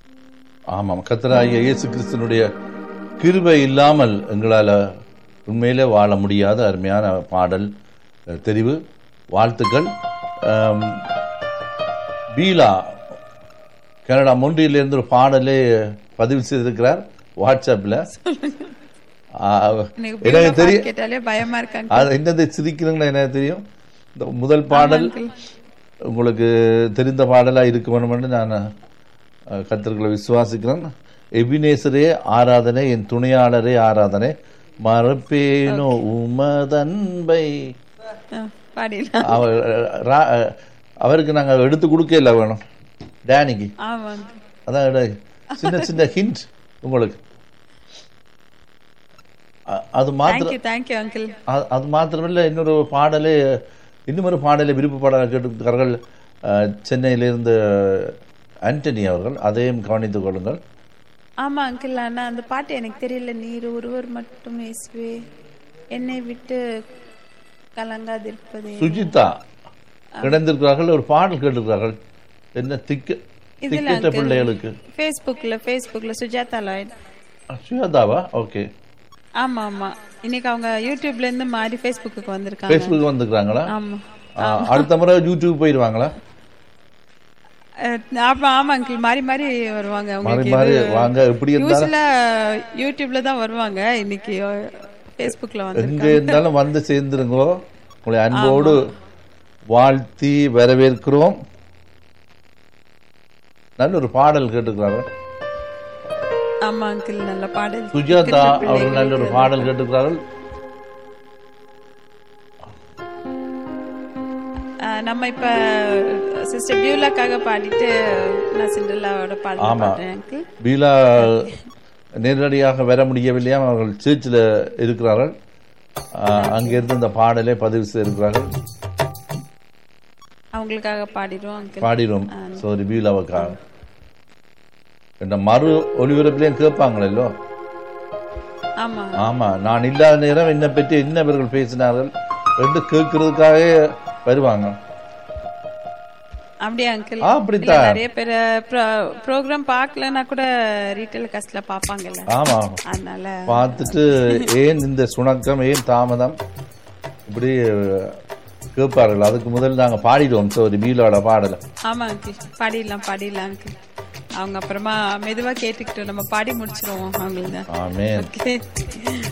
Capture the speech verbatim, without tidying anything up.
ஆமாம், கர்த்தராகிய இயேசு கிறிஸ்துனுடைய கிருபை இல்லாமல் எங்களால் உண்மையிலே வாழ முடியாத அருமையான பாடல் தெரிவு. வாழ்த்துக்கள். பீலா கனடா மொன்றியிலிருந்து ஒரு பாடலே பதிவு செய்திருக்கிறார் வாட்ஸ்அப்ல. எனக்கு தெரியும் என்னது சிரிக்கிறீங்களா, எனக்கு தெரியும். இந்த முதல் பாடல் உங்களுக்கு தெரிந்த பாடலா இருக்க வேணும்னு நான் கர்த்தர்களை விசுவாசிக்கிறேன். எபினேசரே ஆராதனை, என் துணையாளரே ஆராதனை, மறப்பேனோ உமதன்பை. அவருக்கு நாங்க எடுத்து கொடுக்கல வேணும் டேனிக்கு. அதான் சின்ன சின்ன ஹிண்ட் உங்களுக்கு. அது மாத்திரம் அது மாத்திரமில்ல, இன்னொரு பாடலே இன்னும் ஒரு பாடலை விருப்ப பாடலை கேட்டிருக்கிறார்கள் சென்னையிலிருந்து ஆண்டனி அவர்கள். அதையும் கவனித்துக் கொள்ளுங்கள். ஆமா அங்கிள், ஆனா அந்த பாட்டு எனக்கு தெரியல. நீர் ஒருவர் மட்டும் இயேசுவே என்னை விட்டு கலங்காதிருப்பது. சுஜிதா கிடந்திருக்கிறார்கள், ஒரு பாடல் கேட்டிருக்கிறார்கள். என்ன திக்க திக்கற்ற பிள்ளைகளுக்கு ஃபேஸ்புக்ல ஃபேஸ்புக்ல சுஜாதா லாய்ட். சுஜாதாவா? ஓகே. ஆமா ஆமா, இன்னைக்கு அவங்க யூடியூப்ல இருந்து மாறி ஃபேஸ்புக்கு வந்திருக்காங்க. ஃபேஸ்புக் வந்துக்கிறாங்களா? ஆமா. அடுத்த முறை யூடியூப் போயிடுவாங்களா? ஆமா ஆமா அங்கிள், மாறி மாறி வருவாங்க. மாறி மாறி வாங்க. எப்படி யூஸ்ல யூடியூப்ல தான் வருவாங்க, இன்னைக்கு ஃபேஸ்புக்ல வந்து. எங்க இருந்தாலும் வந்து சேர்ந்துருங்கோ. உங்களை அன்போடு வாழ்த்தி வரவேற்கிறோம். நல்ல ஒரு பாடல் கேட்டுக்கிறாங்க. ஆமா அங்கிள், நல்ல பாடல். சுஜாதா அவர்கள் நல்ல ஒரு பாடல் கேட்டுக்கிறார்கள். நம்ம இப்ப சிஸ்டர் பியூலாக்காக பாடிட்டு நான் சிண்டலாவோட பாடல் பாடுறேன் அங்கிள். பியூலா நேரடியாக வர முடியவில்லையா, அவர்கள் சர்ச்சில் இருக்கிறார்கள். அங்கிருந்து இந்த பாடலை பதிவு செய்திருக்கிறார்கள். அவங்களுக்காக பாடிடுவோம் பாடிடுவோம் சாரி பியூலாவுக்காக. இந்த மறு ஒளிபரப்புலையும் கேட்பாங்களோ. ஆமா ஆமா, நான் இல்லாத நேரம் என்னை பற்றி என்ன இவர்கள் பேசினார்கள் என்று கேட்கறதுக்காக வருவாங்க. அப்படியே அங்கிள்? அப்படித்தான். நிறைய பேர் ப்ரோக்ராம் பார்க்கலன்னா கூட ரீட்டைல் காஸ்ட்ல பாப்பாங்கல்ல. ஆமா, அதனால பார்த்துட்டு ஏன் இந்த சுணக்கம், ஏன் தாமதம் இப்படி கேட்பார்கள். அதுக்கு முதல்ல நாங்க பாடிடுவோம் சாரி பீலோட பாடல. ஆமா அங்கிள், பாடிடலாம் பாடிடலாம் அங்கிள். அவங்க அப்புறமா மெதுவா கேட்டுக்கிட்டு நம்ம பாடி முடிச்சிருவோம் அவங்களுக்கு. ஆமென்.